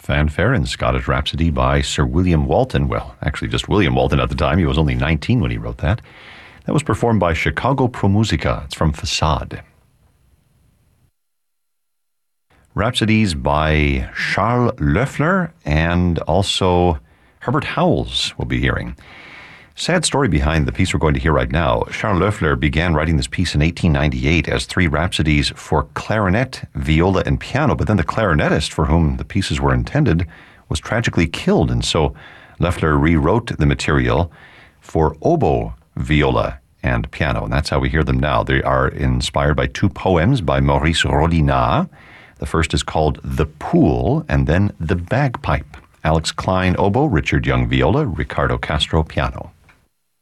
fanfare in Scottish Rhapsody by Sir William Walton. Well, actually just William Walton at the time. He was only 19 when he wrote that. That was performed by Chicago Pro Musica. It's from Facade. Rhapsodies by Charles Loeffler and also Herbert Howells we'll be hearing. Sad story behind the piece we're going to hear right now. Charles Loeffler began writing this piece in 1898 as 3 rhapsodies for clarinet, viola, and piano, but then the clarinetist for whom the pieces were intended was tragically killed, and so Loeffler rewrote the material for oboe, viola, and piano, and that's how we hear them now. They are inspired by 2 poems by Maurice Rodinat. The first is called The Pool, and then The Bagpipe. Alex Klein, oboe, Richard Young, viola, Ricardo Castro, piano.